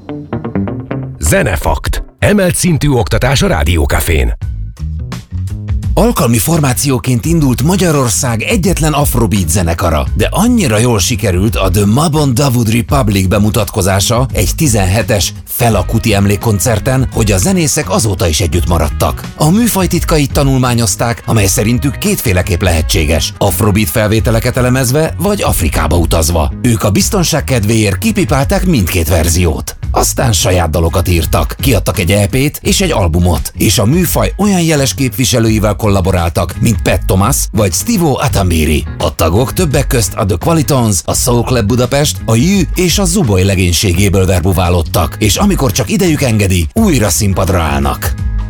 Zenefakt. Emelt szintű oktatás a Rádiókafén. Alkalmi formációként indult Magyarország egyetlen afrobeat zenekara, de annyira jól sikerült a The Mabon Dawood Republic bemutatkozása egy 17-es Fela Kuti emlékkoncerten, hogy a zenészek azóta is együtt maradtak. A műfaj titkait tanulmányozták, amely szerintük kétféleképp lehetséges: afrobeat felvételeket elemezve, vagy Afrikába utazva. Ők a biztonság kedvéért kipipálták mindkét verziót. Aztán saját dalokat írtak, kiadtak egy EP-t és egy albumot, és a műfaj olyan jeles képviselőivel kollaboráltak, mint Pat Thomas vagy Steve-O Atambiri. A tagok többek közt a The Qualitons, a Soul Club Budapest, a You és a Zuboy legénységéből verbuválódtak, és amikor csak idejük engedi, újra színpadra állnak.